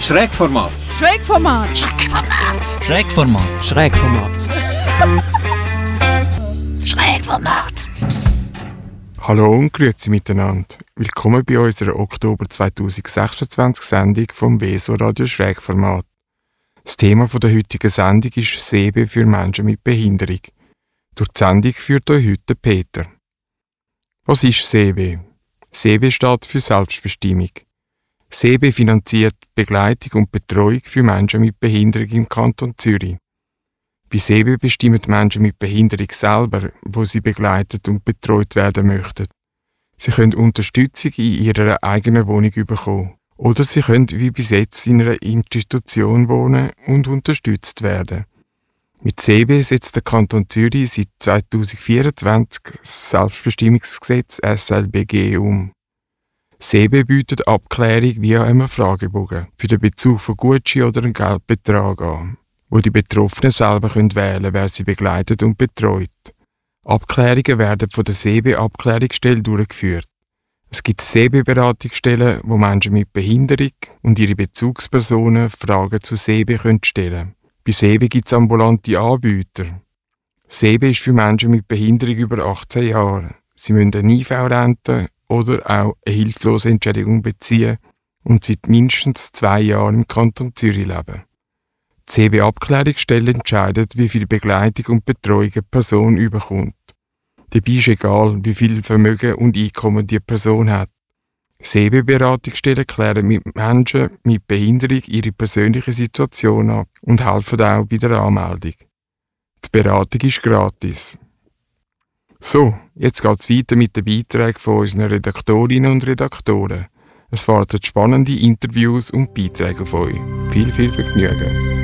Schrägformat. Schrägformat. Schrägformat. Schrägformat. Schrägformat. Schrägformat. Hallo und grüezi miteinander. Willkommen bei unserer Oktober 2026 Sendung vom WESO Radio Schrägformat. Das Thema der heutigen Sendung ist SEBE für Menschen mit Behinderung. Durch die Sendung führt euch heute Peter. Was ist SEBE? SEBE steht für Selbstbestimmung. SEBE finanziert Begleitung und Betreuung für Menschen mit Behinderung im Kanton Zürich. Bei SEBE bestimmen Menschen mit Behinderung selber, wo sie begleitet und betreut werden möchten. Sie können Unterstützung in ihrer eigenen Wohnung bekommen. Oder sie können wie bis jetzt in einer Institution wohnen und unterstützt werden. Mit SEBE setzt der Kanton Zürich seit 2024 das Selbstbestimmungsgesetz SLBG um. SEBE bietet Abklärung via einem Fragebogen für den Bezug von Gutschein oder einen Geldbetrag an, wo die Betroffenen selber wählen können, wer sie begleitet und betreut. Abklärungen werden von der SEBE-Abklärungsstelle durchgeführt. Es gibt SEBE-Beratungsstellen, wo Menschen mit Behinderung und ihre Bezugspersonen Fragen zu SEBE stellen können. Bei SEBE gibt es ambulante Anbieter. SEBE ist für Menschen mit Behinderung über 18 Jahre. Sie müssen eine IV-Rente oder auch eine hilflose Entschädigung beziehen und seit mindestens 2 Jahren im Kanton Zürich leben. Die SEBE-Abklärungsstelle entscheidet, wie viel Begleitung und Betreuung eine Person bekommt. Dabei ist egal, wie viel Vermögen und Einkommen die Person hat. SEBE-Beratungsstellen klären mit Menschen mit Behinderung ihre persönliche Situation ab und helfen auch bei der Anmeldung. Die Beratung ist gratis. So, jetzt geht es weiter mit den Beiträgen von unseren Redaktorinnen und Redaktoren. Es warten spannende Interviews und Beiträge auf euch. Viel Vergnügen!